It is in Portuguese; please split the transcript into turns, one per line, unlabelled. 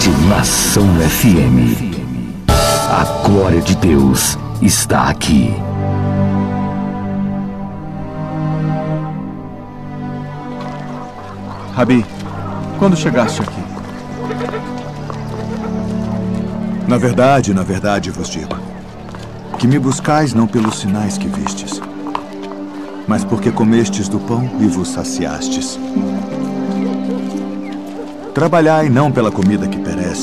Rádio Nação FM. A glória de Deus está aqui.
Rabi, quando chegaste aqui?
Na verdade vos digo, que me buscais não pelos sinais que vistes, mas porque comestes do pão e vos saciastes. Trabalhai não pela comida que perece,